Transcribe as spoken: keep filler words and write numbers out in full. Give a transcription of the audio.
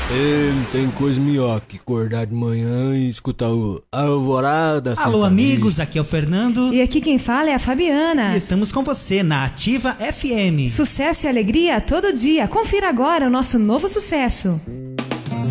É, não tem coisa melhor que acordar de manhã e escutar o Alvorada. Alô, amigos, aqui é o Fernando. E aqui quem fala é a Fabiana. E estamos com você na Ativa F M. Sucesso e alegria todo dia. Confira agora o nosso novo sucesso.